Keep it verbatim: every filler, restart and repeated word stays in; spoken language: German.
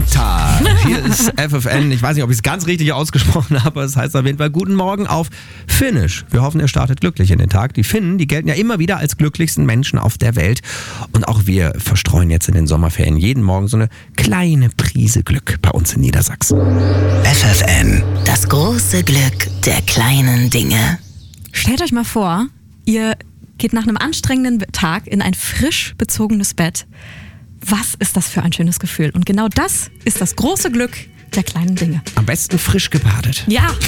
Gata. Hier ist F F N. Ich weiß nicht, ob ich es ganz richtig ausgesprochen habe, aber es heißt auf jeden Fall Guten Morgen auf Finnisch. Wir hoffen, ihr startet glücklich in den Tag. Die Finnen, die gelten ja immer wieder als glücklichsten Menschen auf der Welt. Und auch wir verstreuen jetzt in den Sommerferien jeden Morgen so eine kleine Prise Glück bei uns in Niedersachsen. F F N. Das große Glück der kleinen Dinge. Stellt euch mal vor, ihr geht nach einem anstrengenden Tag in ein frisch bezogenes Bett. Was ist das für ein schönes Gefühl? Und genau das ist das große Glück der kleinen Dinge. Am besten frisch gebadet. Ja.